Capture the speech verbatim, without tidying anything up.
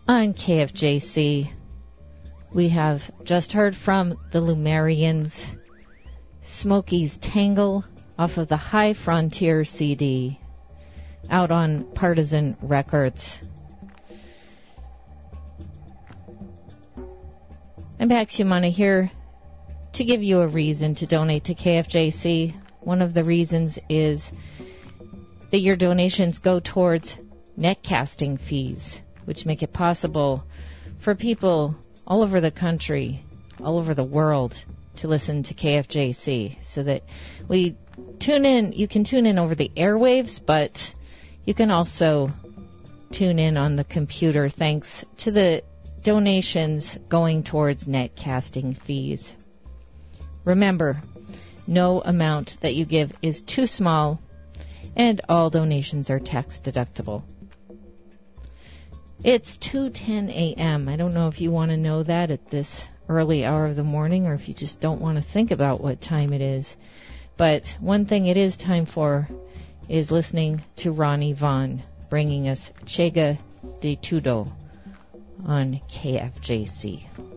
On K F J C, we have just heard from the Lumerians, Smokey's Tangle off of the High Frontier C D, out on Partisan Records. And Baxumana here to give you a reason to donate to K F J C. One of the reasons is that your donations go towards netcasting fees, which make it possible for people all over the country, all over the world, to listen to K F J C, so that we tune in. You can tune in over the airwaves, but you can also tune in on the computer thanks to the donations going towards netcasting fees. Remember, no amount that you give is too small, and all donations are tax deductible. It's two ten a.m. I don't know if you want to know that at this early hour of the morning, or if you just don't want to think about what time it is. But one thing it is time for is listening to Ronnie Vaughn bringing us Chega de Tudo on K F J C.